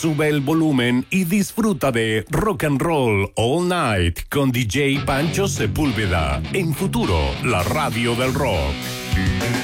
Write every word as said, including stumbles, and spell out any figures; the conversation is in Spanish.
sube el volumen y disfruta de Rock and Roll All Night con D J Pancho Sepúlveda. En Futuro, la radio del rock.